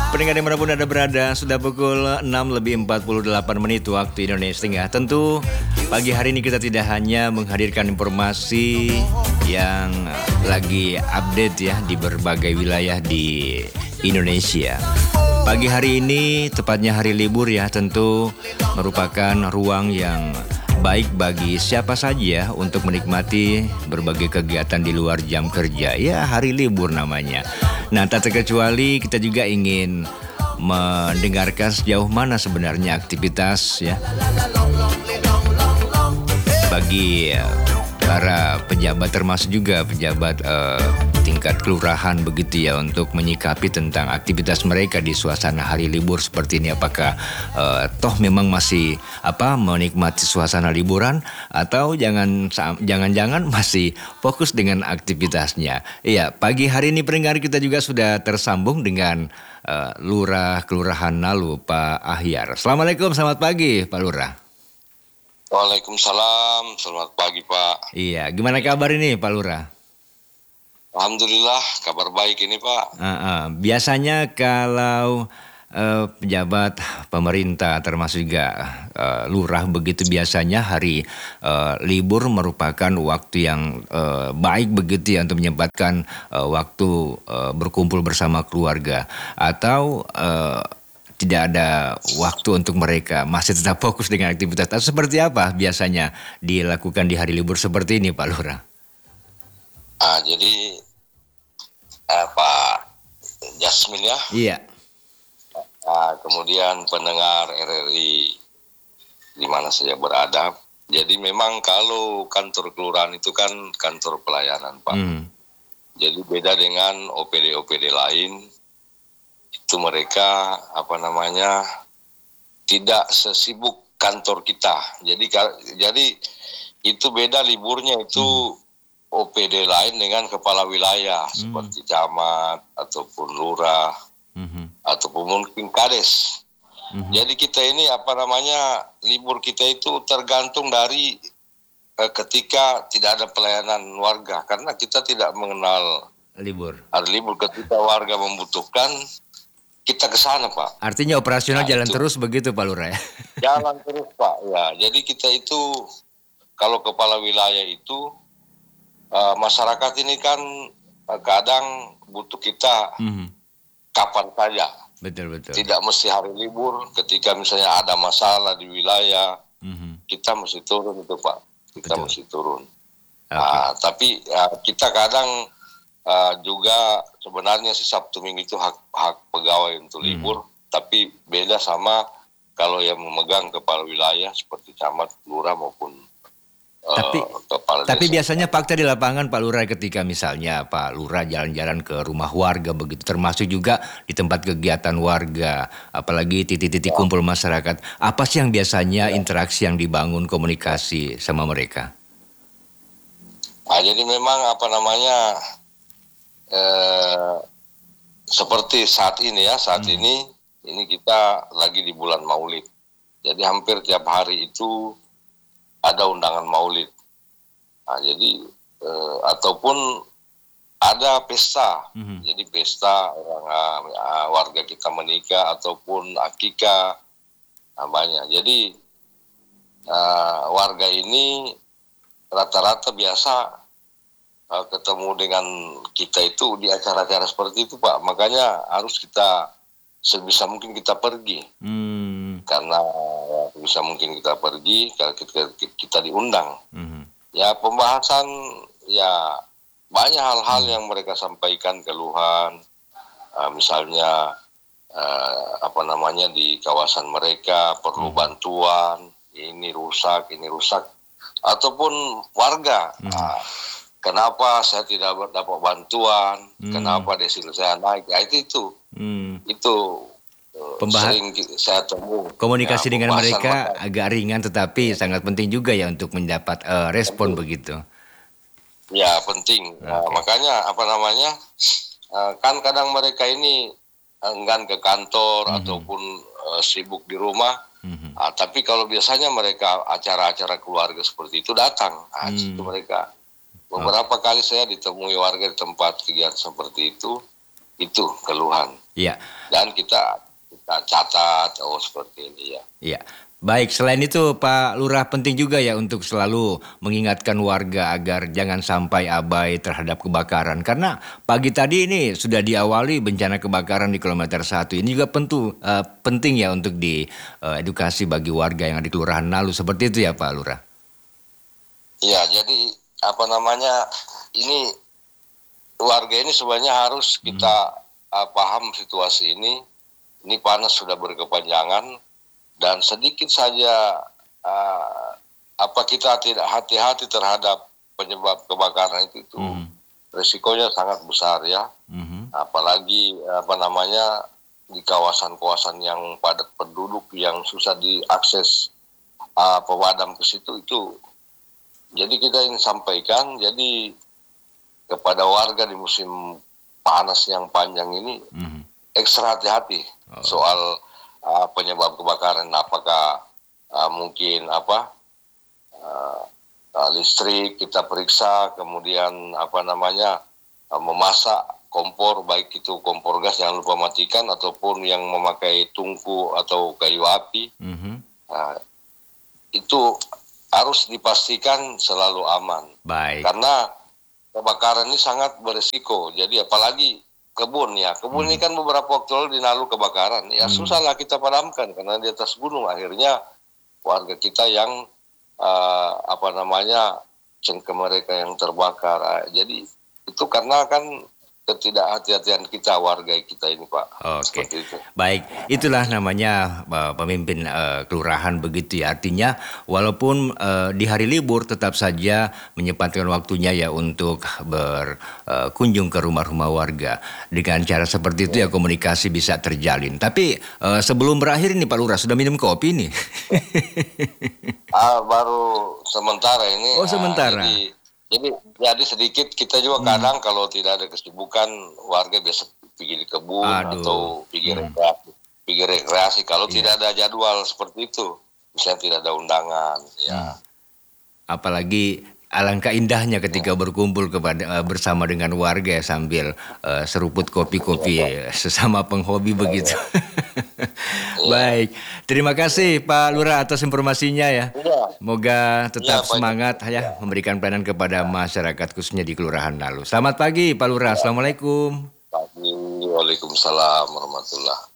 Pendengar dimanapun Anda berada, sudah pukul 6:48 waktu Indonesia Tengah. Tentu pagi hari ini kita tidak hanya menghadirkan informasi yang lagi update ya di berbagai wilayah di Indonesia. Pagi hari ini, tepatnya hari libur ya, tentu merupakan ruang yang baik bagi siapa saja untuk menikmati berbagai kegiatan di luar jam kerja. Ya, hari libur namanya. Nah, tak terkecuali kita juga ingin mendengarkan sejauh mana sebenarnya aktivitas ya bagi para pejabat, termasuk juga pejabat tingkat kelurahan begitu ya, untuk menyikapi tentang aktivitas mereka di suasana hari libur seperti ini. Apakah toh memang masih menikmati suasana liburan, atau jangan-jangan masih fokus dengan aktivitasnya. Iya, pagi hari ini pendengar kita juga sudah tersambung dengan Lurah Kelurahan Nalu, Pak Ahyar. Assalamualaikum, selamat pagi Pak Lurah. Waalaikumsalam, selamat pagi Pak. Iya, gimana kabar ini Pak Lurah? Alhamdulillah, kabar baik ini Pak. Biasanya kalau pejabat pemerintah termasuk juga lurah begitu, biasanya hari libur merupakan waktu yang baik begitu ya, untuk menyempatkan waktu berkumpul bersama keluarga, atau tidak ada waktu untuk mereka, masih tetap fokus dengan aktivitas. Atau seperti apa biasanya dilakukan di hari libur seperti ini Pak Lurah? Jadi Pak Jasmin ya. Iya. Kemudian pendengar RRI di mana saja berada. Jadi memang kalau kantor kelurahan itu kan kantor pelayanan Pak. Jadi beda dengan OPD-OPD lain. Itu mereka tidak sesibuk kantor kita. Jadi itu beda liburnya itu OPD lain dengan kepala wilayah seperti camat ataupun lurah ataupun mungkin kades. Jadi kita ini libur kita itu tergantung dari ketika tidak ada pelayanan warga, karena kita tidak mengenal hari libur. Ketika warga membutuhkan, kita ke sana Pak. Artinya operasional jalan terus begitu Pak Lurah ya? Jalan terus Pak ya. Jadi kita itu kalau kepala wilayah itu masyarakat ini kan kadang butuh kita kapan saja. Betul. Tidak mesti hari libur. Ketika misalnya ada masalah di wilayah, kita mesti turun itu Pak. Kita mesti turun. Tapi kita kadang juga sebenarnya sih Sabtu Minggu itu hak pegawai untuk libur, tapi beda sama kalau yang memegang kepala wilayah seperti camat, lurah maupun kepala desa. Tapi biasanya fakta di lapangan Pak Lurah, ketika misalnya Pak Lurah jalan-jalan ke rumah warga begitu, termasuk juga di tempat kegiatan warga, apalagi titik-titik kumpul masyarakat, apa sih yang biasanya interaksi yang dibangun, komunikasi sama mereka? Jadi memang seperti saat ini ya, ini kita lagi di bulan Maulid. Jadi hampir tiap hari itu ada undangan Maulid. Jadi ataupun ada pesta. Jadi pesta warga kita menikah ataupun akikah, banyak. Jadi warga ini rata-rata biasa ketemu dengan kita itu di acara-acara seperti itu Pak. Makanya harus kita sebisa mungkin kita pergi. Karena bisa mungkin kita pergi kalau kita diundang. Ya pembahasan ya banyak hal-hal yang mereka sampaikan, keluhan. Misalnya di kawasan mereka perlu bantuan, ini rusak. Ataupun warga. Kenapa saya tidak dapat bantuan? Kenapa desil saya naik? Ya itu sering saya temui. Komunikasi dengan mereka agak ringan, tetapi sangat penting juga ya untuk mendapat respon begitu. Ya penting. Makanya kan kadang mereka ini enggan ke kantor ataupun sibuk di rumah. Tapi kalau biasanya mereka acara-acara keluarga seperti itu datang. Itu mereka. Beberapa kali saya ditemui warga di tempat kegiatan seperti itu keluhan. Iya. Dan kita catat seperti ini ya. Iya. Baik, selain itu Pak Lurah penting juga ya untuk selalu mengingatkan warga agar jangan sampai abai terhadap kebakaran. Karena pagi tadi ini sudah diawali bencana kebakaran di kilometer 1. Ini juga penting ya untuk diedukasi bagi warga yang ada di Kelurahan Nalu. Seperti itu ya Pak Lurah? Iya, jadi ini warga ini sebenarnya harus kita paham situasi ini. Ini panas sudah berkepanjangan dan sedikit saja kita tidak hati-hati terhadap penyebab kebakaran itu resikonya sangat besar ya. Apalagi di kawasan-kawasan yang padat penduduk yang susah diakses pemadam ke situ itu. Jadi kita ingin sampaikan kepada warga di musim panas yang panjang ini ekstra hati-hati soal penyebab kebakaran. Apakah mungkin listrik kita periksa, kemudian memasak kompor, baik itu kompor gas jangan lupa matikan ataupun yang memakai tungku atau kayu api. Itu harus dipastikan selalu aman. Baik. Karena kebakaran ini sangat berisiko. Jadi apalagi kebun ini kan beberapa waktu lalu di Nalu kebakaran. Ya susahlah kita padamkan karena di atas gunung. Akhirnya warga kita yang cengkeh mereka yang terbakar. Jadi itu karena kan ketidakhati-hatian kita warga kita ini Pak. Oke. Baik, itulah namanya pemimpin kelurahan begitu ya. Artinya walaupun di hari libur tetap saja menyempatkan waktunya ya untuk berkunjung ke rumah-rumah warga. Dengan cara seperti itu ya komunikasi bisa terjalin. Tapi sebelum berakhir ini Pak Lurah sudah minum kopi nih. Baru sementara ini. Oh, sementara. Jadi sedikit kita juga kadang kalau tidak ada kesibukan warga biasa pergi di kebun atau pergi rekreasi. Kalau tidak ada jadwal seperti itu, misalnya tidak ada undangan. Ya. Apalagi alangkah indahnya ketika berkumpul bersama dengan warga sambil seruput kopi-kopi sesama penghobi begitu. Baik, terima kasih Pak Lurah atas informasinya ya. Semoga tetap semangat ya memberikan pelayanan kepada masyarakat khususnya di Kelurahan Nalu. Selamat pagi Pak Lurah, Assalamualaikum. Pagi, Waalaikumsalam warahmatullahi.